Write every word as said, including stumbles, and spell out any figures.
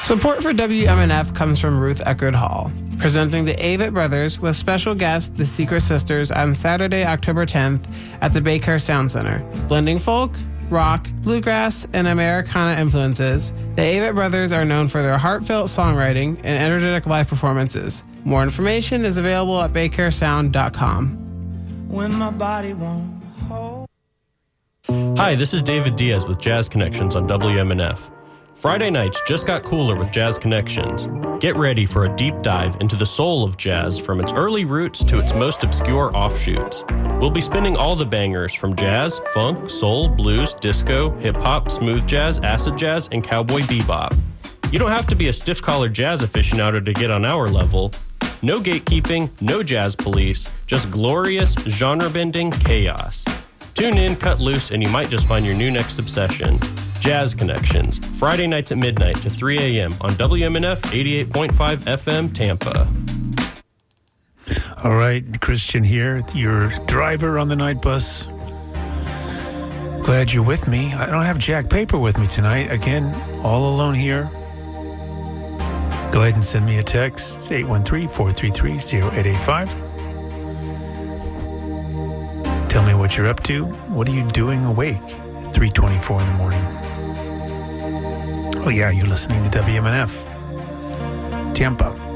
Support for W M N F comes from Ruth Eckerd Hall, presenting the Avett Brothers with special guest, the Secret Sisters, on Saturday, October tenth at the Baycare Sound Center. Blending folk, rock, bluegrass, and Americana influences, the Avett Brothers are known for their heartfelt songwriting and energetic live performances. More information is available at baycare sound dot com. When my body won't hold. Hi, this is David Diaz with Jazz Connections on W M N F. Friday nights just got cooler with Jazz Connections. Get ready for a deep dive into the soul of jazz from its early roots to its most obscure offshoots. We'll be spinning all the bangers from jazz, funk, soul, blues, disco, hip-hop, smooth jazz, acid jazz, and cowboy bebop. You don't have to be a stiff-collared jazz aficionado to get on our level. No gatekeeping, no jazz police, just glorious, genre-bending chaos. Tune in, cut loose, and you might just find your new next obsession. Jazz Connections, Friday nights at midnight to three a.m. on W M N F eighty-eight point five F M Tampa. All right, Christian here, your driver on the night bus. Glad you're with me. I don't have Jack Paper with me tonight. Again, all alone here. Go ahead and send me a text, eight one three, four three three, zero eight eight five. Tell me what you're up to. What are you doing awake at three twenty-four in the morning? Oh yeah, you're listening to W M N F Tampa.